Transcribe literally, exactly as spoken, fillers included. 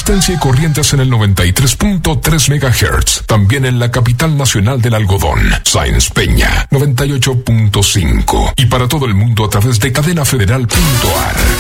Resistencia y Corrientes en el noventa y tres punto tres megahertz. También en la capital nacional del algodón, Sáenz Peña, noventa y ocho punto cinco. Y para todo el mundo a través de cadena federal punto a r.